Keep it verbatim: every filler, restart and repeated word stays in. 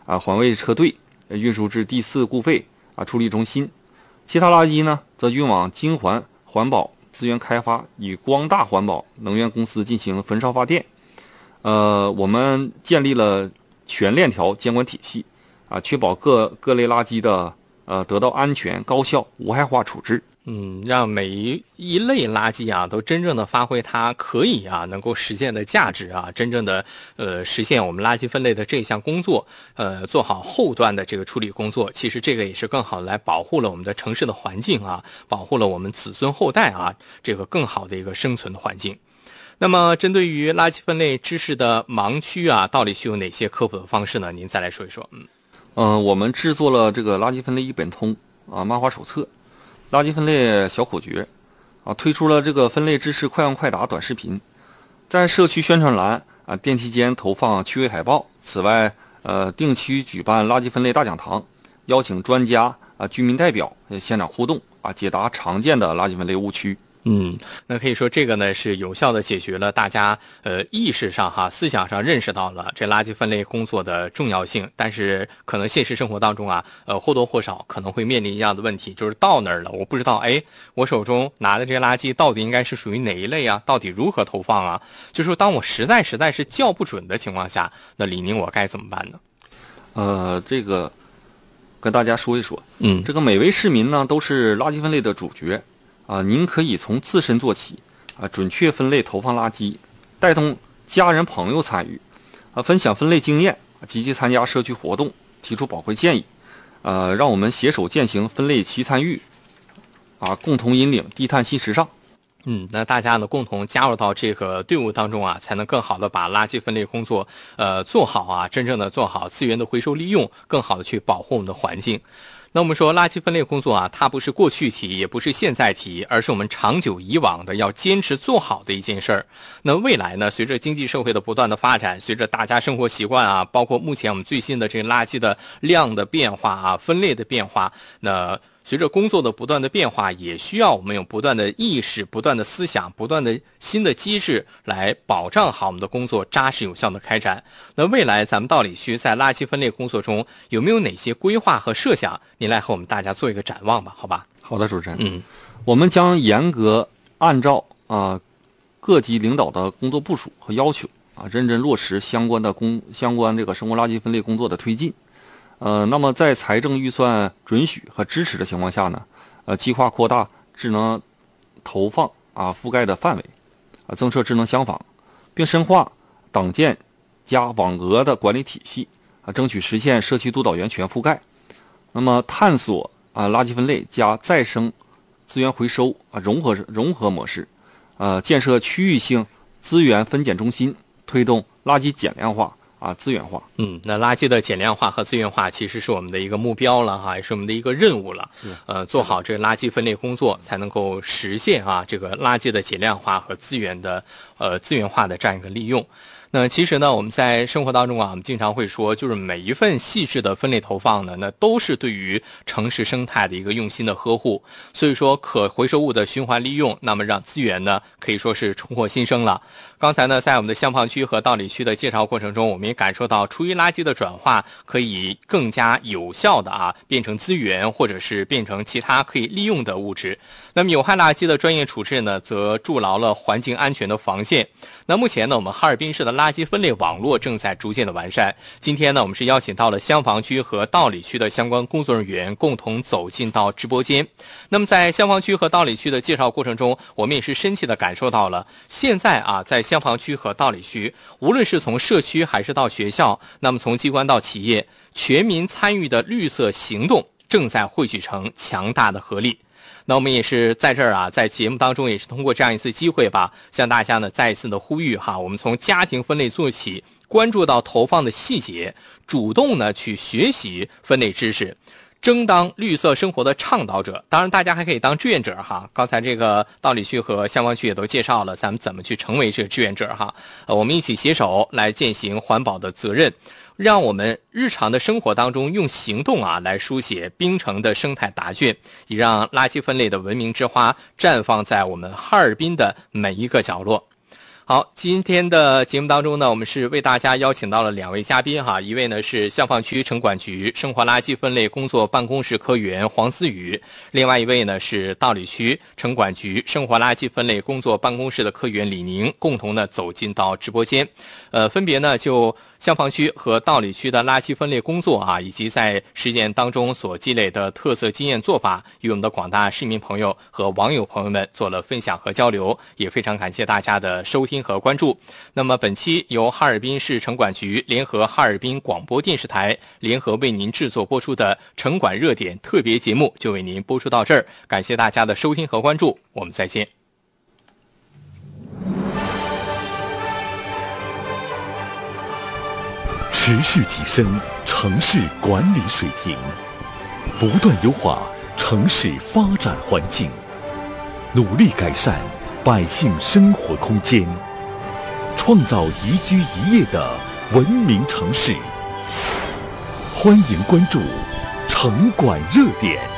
啊环卫车队运输至第四固废啊处理中心，其他垃圾呢则运往金环环保资源开发与光大环保能源公司进行焚烧发电。呃，我们建立了全链条监管体系啊，确保各各类垃圾的呃得到安全、高效、无害化处置。 嗯，让每一类垃圾啊都真正的发挥它可以啊能够实现的价值啊，真正的呃实现我们垃圾分类的这项工作，呃做好后端的这个处理工作。其实这个也是更好的来保护了我们的城市的环境啊，保护了我们子孙后代啊这个更好的一个生存的环境。那么针对于垃圾分类知识的盲区啊，到底需有哪些科普的方式呢？您再来说一说。嗯， 呃，我们制作了这个垃圾分类一本通啊漫画手册。垃圾分类小口诀啊，推出了这个分类知识快问快答短视频，在社区宣传栏啊、电梯间投放趣味海报。此外，呃，定期举办垃圾分类大讲堂，邀请专家啊、居民代表现场互动啊，解答常见的垃圾分类误区。 嗯，那可以说这个呢是有效的解决了大家呃意识上哈思想上认识到了这垃圾分类工作的重要性，但是可能现实生活当中啊呃或多或少可能会面临一样的问题，就是到那儿了我不知道哎我手中拿的这些垃圾到底应该是属于哪一类啊，到底如何投放啊，就是说当我实在实在是叫不准的情况下，那李宁我该怎么办呢？ 呃，这个跟大家说一说， 嗯， 这个每位市民呢都是垃圾分类的主角。啊，您可以从自身做起，啊，准确分类投放垃圾，带动家人朋友参与，啊，分享分类经验，积极参加社区活动，提出宝贵建议，呃，让我们携手践行分类齐参与，啊，共同引领低碳新时尚。 嗯，那大家呢共同加入到这个队伍当中啊，才能更好的把垃圾分类工作呃做好啊，真正的做好资源的回收利用，更好的去保护我们的环境。那我们说垃圾分类工作啊，它不是过去题，也不是现在题，而是我们长久以往的要坚持做好的一件事儿。那未来呢，随着经济社会的不断的发展，随着大家生活习惯啊，包括目前我们最新的这个垃圾的量的变化啊，分类的变化，那随着工作的不断的变化，也需要我们有不断的意识、不断的思想、不断的新的机制来保障好我们的工作扎实有效的开展。那未来咱们道理区在垃圾分类工作中有没有哪些规划和设想？您来和我们大家做一个展望吧，好吧？ 好的，主持人。 嗯， 我们将严格按照啊、呃、各级领导的工作部署和要求啊，认真落实相关的工相关这个生活垃圾分类工作的推进。呃，那么在财政预算准许和支持的情况下呢，呃，计划扩大智能投放啊覆盖的范围，啊，增设智能厢房，并深化党建加网额的管理体系，啊，争取实现社区督导员全覆盖。那么，探索啊垃圾分类加再生资源回收啊融合融合模式，呃，建设区域性资源分拣中心，推动垃圾减量化。啊，资源化。 嗯，那垃圾的减量化和资源化其实是我们的一个目标了哈，也是我们的一个任务了。呃，做好这个垃圾分类工作，才能够实现啊这个垃圾的减量化和资源的呃资源化的这样一个利用。那其实呢，我们在生活当中啊，我们经常会说，就是每一份细致的分类投放呢，那都是对于城市生态的一个用心的呵护。所以说，可回收物的循环利用，那么让资源呢可以说是重获新生了。刚才呢，在我们的厢房区和道理区的介绍过程中，我们也感受到厨余垃圾的转化可以更加有效的啊变成资源，或者是变成其他可以利用的物质。那么有害垃圾的专业处置呢，则筑牢了环境安全的防线。那目前呢，我们哈尔滨市的垃圾分类网络正在逐渐的完善。今天呢，我们是邀请到了厢房区和道理区的相关工作人员共同走进到直播间。那么在厢房区和道理区的介绍过程中，我们也是深切的感受到了，现在啊，在厢房区和道理区，无论是从社区还是到学校，那么从机关到企业，全民参与的绿色行动正在汇聚成强大的合力。那我们也是在这儿啊，在节目当中也是通过这样一次机会吧，向大家呢再一次的呼吁哈，我们从家庭分类做起，关注到投放的细节，主动呢去学习分类知识，争当绿色生活的倡导者。当然大家还可以当志愿者哈，刚才这个道理区和相关区也都介绍了咱们怎么去成为这个志愿者哈，呃，我们一起携手来践行环保的责任，让我们日常的生活当中用行动啊来书写冰城的生态答卷，也让垃圾分类的文明之花绽放在我们哈尔滨的每一个角落。 好，今天的节目当中呢，我们是为大家邀请到了两位嘉宾哈，一位呢是消防区城管局生活垃圾分类工作办公室科员黄思雨，另外一位呢是道里区城管局生活垃圾分类工作办公室的科员李宁，共同呢走进到直播间，呃，分别呢就消防区和道里区的垃圾分类工作啊，以及在实践当中所积累的特色经验做法，与我们的广大市民朋友和网友朋友们做了分享和交流，也非常感谢大家的收听和关注。那么本期由哈尔滨市城管局联合哈尔滨广播电视台联合为您制作播出的城管热点特别节目就为您播出到这儿，感谢大家的收听和关注，我们再见。 持续提升城市管理水平，不断优化城市发展环境，努力改善百姓生活空间，创造宜居宜业的文明城市。欢迎关注城管热点。